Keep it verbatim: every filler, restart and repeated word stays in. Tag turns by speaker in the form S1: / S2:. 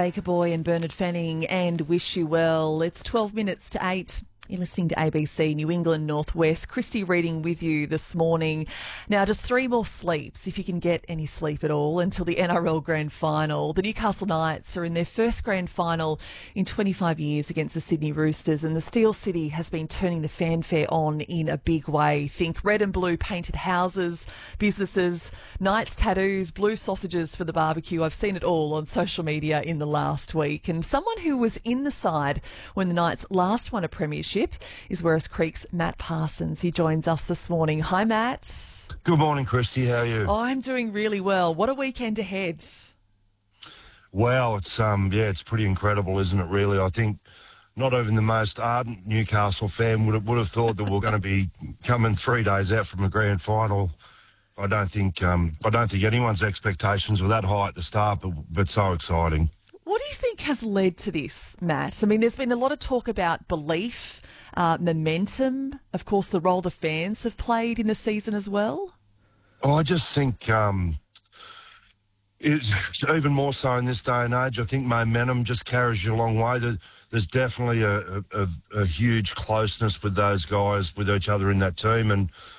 S1: Baker Boy and Bernard Fanning and Wish You Well. It's twelve minutes to eight. You're listening to A B C New England Northwest. Christy reading with you this morning. Now, just three more sleeps, if you can get any sleep at all, until the N R L Grand Final. The Newcastle Knights are in their first Grand Final in twenty-five years against the Sydney Roosters, and the Steel City has been turning the fanfare on in a big way. Think red and blue painted houses, businesses, Knights tattoos, blue sausages for the barbecue. I've seen it all on social media in the last week. And someone who was in the side when the Knights last won a premiership is Werris Creek's Matt Parsons. He joins us this morning. Hi, Matt.
S2: Good morning, Christy. How are you?
S1: I'm doing really well. What a weekend ahead.
S2: Wow, it's um, yeah, it's pretty incredible, isn't it? Really, I think not even the most ardent Newcastle fan would have, would have thought that we're going to be coming three days out from a grand final. I don't think um, I don't think anyone's expectations were that high at the start, but but so exciting.
S1: What do you think has led to this, Matt? I mean, there's been a lot of talk about belief, uh, momentum, of course, the role the fans have played in the season as well.
S2: Oh, I just think um, it's even more so in this day and age. I think momentum just carries you a long way. There, there's definitely a, a, a huge closeness with those guys, with each other in that team. And